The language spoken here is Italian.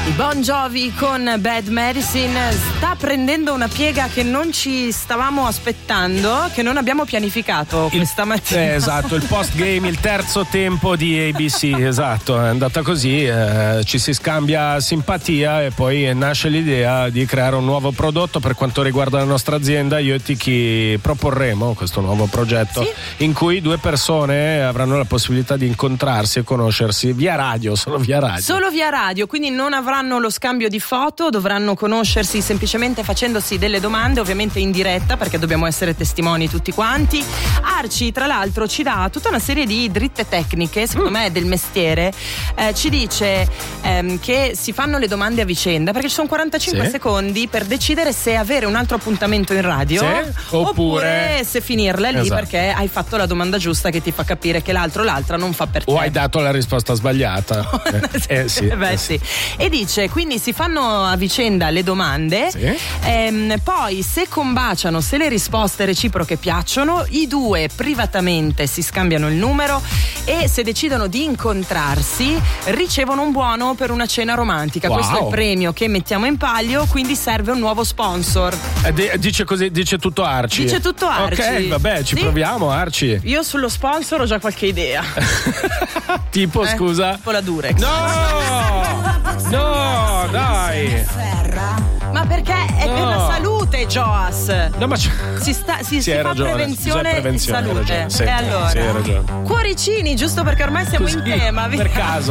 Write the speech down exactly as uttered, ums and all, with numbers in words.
I Bon Jovi con Bad Medicine sta prendendo una piega che non ci stavamo aspettando, che non abbiamo pianificato questa mattina. Eh, esatto, il post game, il terzo tempo di A B C, esatto, è andata così, eh, ci si scambia simpatia e poi nasce l'idea di creare un nuovo prodotto per quanto riguarda la nostra azienda. Io e Tiki proporremo questo nuovo progetto, sì, in cui due persone avranno la possibilità di incontrarsi e conoscersi via radio, solo via radio. Solo via radio, quindi non avranno lo scambio di foto, dovranno conoscersi semplicemente facendosi delle domande, ovviamente in diretta, perché dobbiamo essere testimoni tutti quanti. Arci, tra l'altro, ci dà tutta una serie di dritte tecniche, secondo mm. me del mestiere, eh, ci dice ehm, che si fanno le domande a vicenda, perché ci sono quarantacinque sì. secondi per decidere se avere un altro appuntamento in radio, sì. oppure, oppure se finirla lì, esatto, perché hai fatto la domanda giusta che ti fa capire che l'altro l'altra non fa per te. O hai dato la risposta sbagliata. eh, eh, sì, Beh, eh, sì. E dice, quindi si fanno a vicenda le domande, sì. ehm, poi se combaciano, se le risposte reciproche piacciono, i due privatamente si scambiano il numero e se decidono di incontrarsi ricevono un buono per una cena romantica. Wow. Questo è il premio che mettiamo in palio, quindi serve un nuovo sponsor. Eh, d- dice così, dice tutto Arci. Dice tutto Arci. Ok, vabbè, ci sì? proviamo, Arci. Io sullo sponsor ho già qualche idea. Tipo, eh, scusa? Tipo la Durex. No! No, dai! Ma perché è no. per la salute, Joas? No, ma c- si, sta, si, sì, si fa ragione, prevenzione, prevenzione salute. sì, e allora? Sì, hai ragione. Cuoricini, giusto perché ormai siamo Così, in tema. Per caso.